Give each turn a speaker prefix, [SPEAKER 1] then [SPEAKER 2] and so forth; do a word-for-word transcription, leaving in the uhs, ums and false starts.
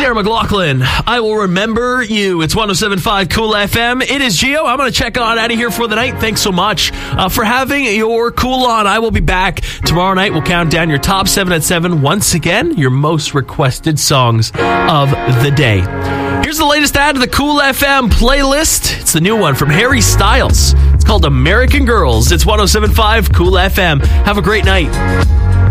[SPEAKER 1] Sarah McLachlan, I will remember you. It's one oh seven point five Cool F M. It is Gio. I'm going to check on out of here for the night. Thanks so much uh, for having your Cool On. I will be back tomorrow night. We'll count down your top seven at seven. Once again, your most requested songs of the day. Here's the latest add to the Cool F M playlist. It's the new one from Harry Styles. It's called American Girls. It's one oh seven point five Cool F M. Have a great night.